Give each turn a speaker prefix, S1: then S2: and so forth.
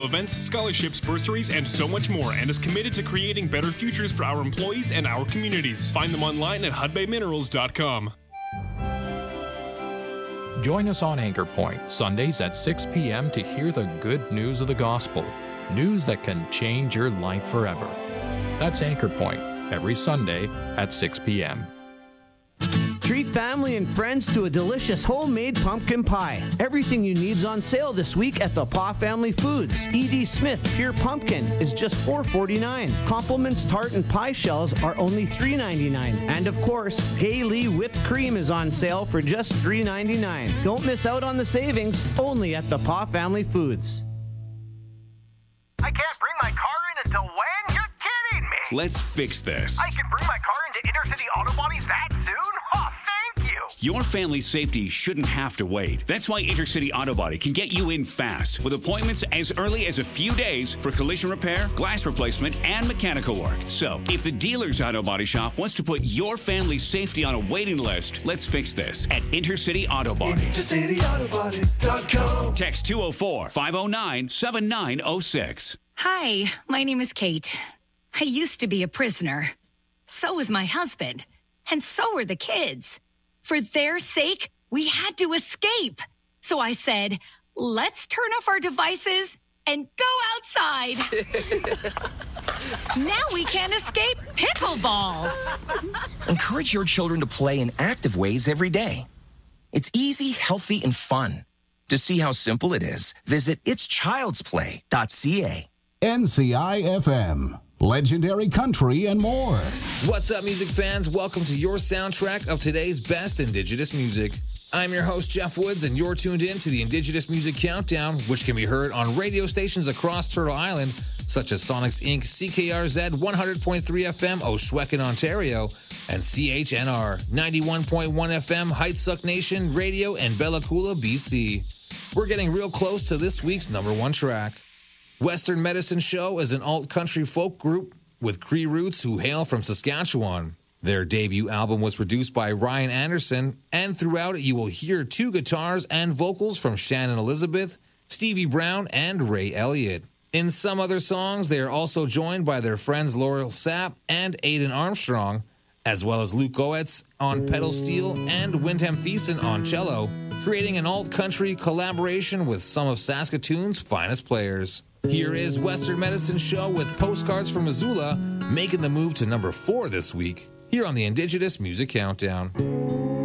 S1: Events, scholarships, bursaries, and so much more, and is committed to creating better futures for our employees and our communities. Find them online at hudbayminerals.com.
S2: Join us on Anchor Point, Sundays at 6 p.m. to hear the good news of the gospel. News that can change your life forever. That's Anchor Point, every Sunday at 6 p.m.
S3: Treat family and friends to a delicious homemade pumpkin pie. Everything you need's on sale this week at the Paw Family Foods. E.D. Smith Pure Pumpkin is just $4.49. Compliments tart and pie shells are only $3.99. And of course, Gailey Whipped Cream is on sale for just $3.99. Don't miss out on the savings, only at the Paw Family Foods.
S4: I can't bring my car in until when? You're kidding me!
S5: Let's fix this.
S4: I can bring my car into Intercity Auto Bodies that soon? Oh, thank you!
S5: Your family's safety shouldn't have to wait. That's why Intercity Auto Body can get you in fast with appointments as early as a few days for collision repair, glass replacement, and mechanical work. So, if the dealer's auto body shop wants to put your family's safety on a waiting list, let's fix this at Intercity Auto Body.
S6: IntercityAutoBody.com.
S5: Text 204-509-7906.
S7: Hi, my name is Kate. I used to be a prisoner. So was my husband. And so were the kids. For their sake, we had to escape. So I said, let's turn off our devices and go outside. Now we can escape pickleball.
S8: Encourage your children to play in active ways every day. It's easy, healthy, and fun. To see how simple it is, visit itschildsplay.ca.
S9: NCI-FM, legendary country and more.
S10: What's up, music fans? Welcome to your soundtrack of today's best Indigenous music. I'm your host, Jeff Woods, and you're tuned in to the Indigenous Music Countdown, which can be heard on radio stations across Turtle Island, such as Sonics Inc., CKRZ 100.3 FM, Oshwekin, Ontario, and CHNR 91.1 FM, Heightsuck Nation Radio, and Bella Coola, BC. We're getting real close to this week's number one track. Western Medicine Show is an alt-country folk group with Cree roots who hail from Saskatchewan. Their debut album was produced by Ryan Anderson, and throughout it you will hear two guitars and vocals from Shannon Elizabeth, Stevie Brown, and Ray Elliott. In some other songs, they are also joined by their friends Laurel Sapp and Aidan Armstrong, as well as Luke Goetz on pedal steel and Windham Thiessen on cello, creating an alt-country collaboration with some of Saskatoon's finest players. Here is Western Medicine Show with Postcards from Missoula, making the move to number 4 this week, here on the Indigenous Music Countdown.